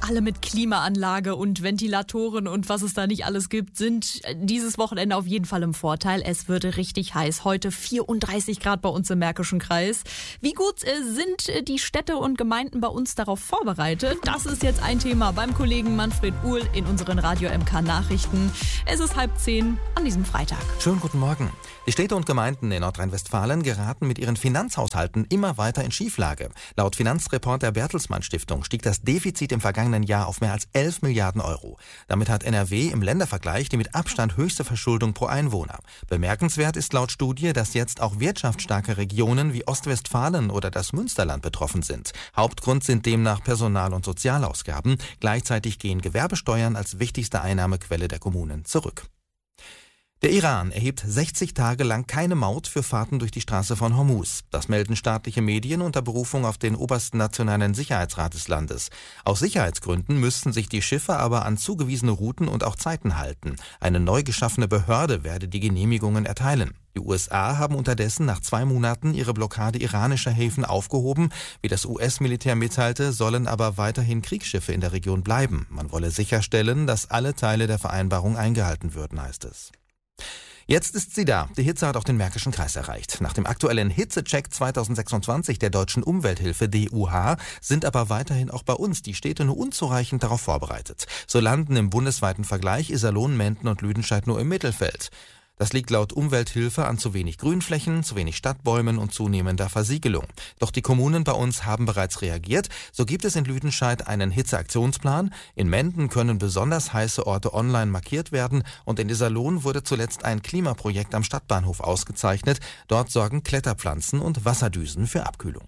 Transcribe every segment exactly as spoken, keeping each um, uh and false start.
alle mit Klimaanlage und Ventilatoren und was es da nicht alles gibt, sind dieses Wochenende auf jeden Fall im Vorteil. Es wird richtig heiß. Heute vierunddreißig Grad bei uns im Märkischen Kreis. Wie gut sind die Städte und Gemeinden bei uns darauf vorbereitet? Das ist jetzt ein Thema beim Kollegen Manfred Uhl in unseren Radio M K Nachrichten. Es ist halb zehn an diesem Freitag. Schönen guten Morgen. Die Städte und Gemeinden in Nordrhein-Westfalen geraten mit ihren Finanzhaushalten immer weiter in Schieflage. Laut Finanzreport der Bertelsmann Stiftung stieg das Defizit im vergangenen Jahr auf mehr als elf Milliarden Euro. Damit hat N R W im Ländervergleich die mit Abstand höchste Verschuldung pro Einwohner. Bemerkenswert ist laut Studie, dass jetzt auch wirtschaftsstarke Regionen wie Ostwestfalen oder das Münsterland betroffen sind. Hauptgrund sind demnach Personal- und Sozialausgaben. Gleichzeitig gehen Gewerbesteuern als wichtigste Einnahmequelle der Kommunen zurück. Der Iran erhebt sechzig Tage lang keine Maut für Fahrten durch die Straße von Hormuz. Das melden staatliche Medien unter Berufung auf den obersten nationalen Sicherheitsrat des Landes. Aus Sicherheitsgründen müssten sich die Schiffe aber an zugewiesene Routen und auch Zeiten halten. Eine neu geschaffene Behörde werde die Genehmigungen erteilen. Die U S A haben unterdessen nach zwei Monaten ihre Blockade iranischer Häfen aufgehoben. Wie das U S-Militär mitteilte, sollen aber weiterhin Kriegsschiffe in der Region bleiben. Man wolle sicherstellen, dass alle Teile der Vereinbarung eingehalten würden, heißt es. Jetzt ist sie da. Die Hitze hat auch den Märkischen Kreis erreicht. Nach dem aktuellen Hitzecheck zweitausendsechsundzwanzig der Deutschen Umwelthilfe D U H sind aber weiterhin auch bei uns die Städte nur unzureichend darauf vorbereitet. So landen im bundesweiten Vergleich Iserlohn, Menden und Lüdenscheid nur im Mittelfeld. Das liegt laut Umwelthilfe an zu wenig Grünflächen, zu wenig Stadtbäumen und zunehmender Versiegelung. Doch die Kommunen bei uns haben bereits reagiert. So gibt es in Lüdenscheid einen Hitzeaktionsplan. In Menden können besonders heiße Orte online markiert werden. Und in Iserlohn wurde zuletzt ein Klimaprojekt am Stadtbahnhof ausgezeichnet. Dort sorgen Kletterpflanzen und Wasserdüsen für Abkühlung.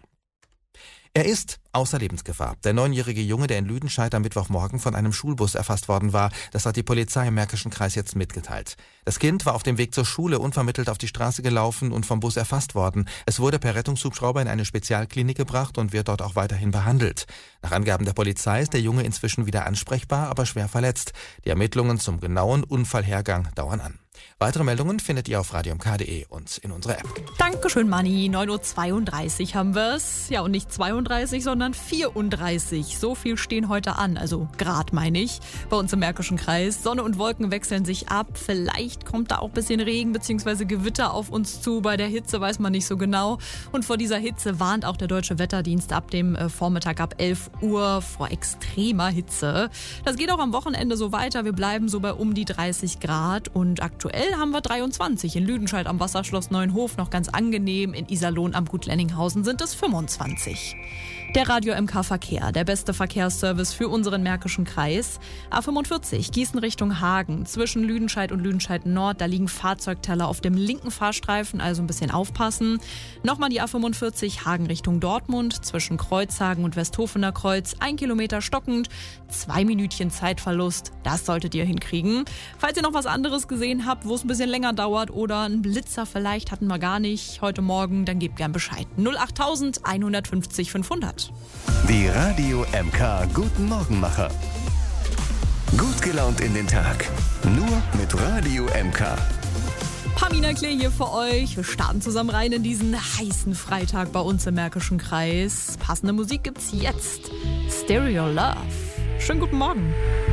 Er ist außer Lebensgefahr. Der neunjährige Junge, der in Lüdenscheid am Mittwochmorgen von einem Schulbus erfasst worden war, das hat die Polizei im Märkischen Kreis jetzt mitgeteilt. Das Kind war auf dem Weg zur Schule unvermittelt auf die Straße gelaufen und vom Bus erfasst worden. Es wurde per Rettungshubschrauber in eine Spezialklinik gebracht und wird dort auch weiterhin behandelt. Nach Angaben der Polizei ist der Junge inzwischen wieder ansprechbar, aber schwer verletzt. Die Ermittlungen zum genauen Unfallhergang dauern an. Weitere Meldungen findet ihr auf radio m k punkt de und in unserer App. Dankeschön, Manni. neun Uhr zweiunddreißig haben wir's. Ja, und nicht zweiunddreißig, sondern vierunddreißig. So viel stehen heute an, also Grad meine ich, bei uns im Märkischen Kreis. Sonne und Wolken wechseln sich ab. Vielleicht kommt da auch ein bisschen Regen bzw. Gewitter auf uns zu. Bei der Hitze weiß man nicht so genau. Und vor dieser Hitze warnt auch der Deutsche Wetterdienst ab dem Vormittag ab elf Uhr vor extremer Hitze. Das geht auch am Wochenende so weiter. Wir bleiben so bei um die dreißig Grad und aktuell Aktuell haben wir dreiundzwanzig. In Lüdenscheid am Wasserschloss Neuenhof noch ganz angenehm. In Iserlohn am Gut Lenninghausen sind es fünfundzwanzig. Der Radio M K Verkehr, der beste Verkehrsservice für unseren Märkischen Kreis. A fünfundvierzig, Gießen Richtung Hagen. Zwischen Lüdenscheid und Lüdenscheid Nord, da liegen Fahrzeugteller auf dem linken Fahrstreifen, also ein bisschen aufpassen. Nochmal die A fünfundvierzig, Hagen Richtung Dortmund. Zwischen Kreuzhagen und Westhofener Kreuz, ein Kilometer stockend, zwei Minütchen Zeitverlust. Das solltet ihr hinkriegen. Falls ihr noch was anderes gesehen habt, wo es ein bisschen länger dauert oder einen Blitzer vielleicht hatten wir gar nicht heute Morgen, dann gebt gern Bescheid. null acht tausend einhundertfünfzig fünfhundert. Die Radio M K Guten Morgenmacher. Gut gelaunt in den Tag. Nur mit Radio M K. Pamina Klee hier für euch. Wir starten zusammen rein in diesen heißen Freitag bei uns im Märkischen Kreis. Passende Musik gibt's jetzt. Stereo Love. Schönen guten Morgen.